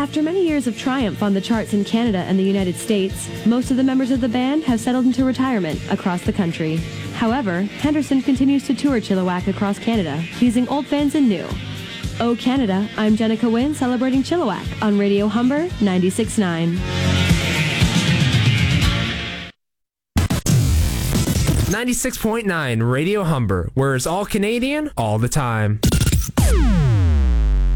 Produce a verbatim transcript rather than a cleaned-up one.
After many years of triumph on the charts in Canada and the United States, most of the members of the band have settled into retirement across the country. However, Henderson continues to tour Chilliwack across Canada, teasing old fans and new. Oh Canada, I'm Jenica Wynn celebrating Chilliwack on Radio Humber ninety-six point nine. ninety-six point nine Radio Humber, where it's all Canadian all the time.